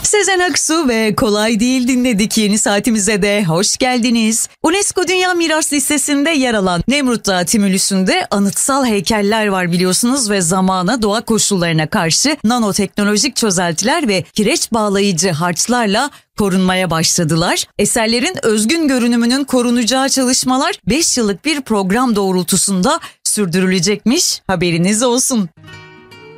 Sezen Aksu ve Kolay Değil dinledik. Yeni saatimize de hoş geldiniz. UNESCO Dünya Miras Listesi'nde yer alan Nemrut Dağı Timülüsü'nde anıtsal heykeller var biliyorsunuz ve zamana, doğa koşullarına karşı nanoteknolojik çözeltiler ve kireç bağlayıcı harçlarla korunmaya başladılar. Eserlerin özgün görünümünün korunacağı çalışmalar 5 yıllık bir program doğrultusunda sürdürülecekmiş. Haberiniz olsun.